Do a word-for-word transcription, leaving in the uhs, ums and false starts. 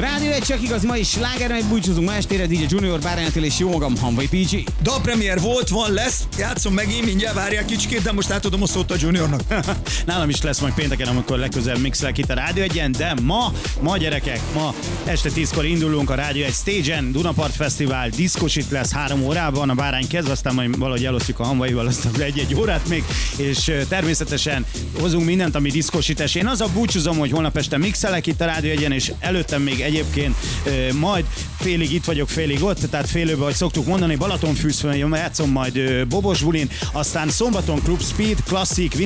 Rádió egy csak igaz, ma is sláger, meg búcsúzunk ma estére, dé dzsé Junior, Bárány Attila és jó magam, Hanvai pé gé. Dalpremier volt, van, lesz, játszom megint, mindjárt várják kicsikét, de most átadom a szót a Juniornak. Nálam is lesz majd pénteken, amikor legközelebb mixelek itt a Rádió egyen, de ma, ma gyerekek, ma este tízkor indulunk a Rádió egy Stage-en, Dunapart Fesztivál, diszkosit lesz három órában, a Bárány kezd, aztán majd valahogy elosztjuk a Hanvaival azt egy-egy órát még, és természetesen hozunk mindent, ami diszkosítás. Én azzal búcsúzom, hogy holnap este mixelek itt a Rádió egyen, és előttem még egyébként majd félig itt vagyok, félig ott, tehát félőbe, hogy szoktuk mondani, Balatonfürdőn játszom majd Bobos bulin, aztán szombaton Club Speed, Classic,